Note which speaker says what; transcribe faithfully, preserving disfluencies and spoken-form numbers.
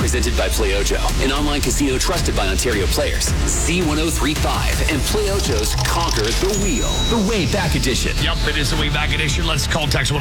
Speaker 1: Presented by PlayOjo, an online casino trusted by Ontario players. Z one oh three point five and PlayOjo's Conquer the Wheel, the Way Back Edition.
Speaker 2: Yep, it is the Way Back Edition. Let's call text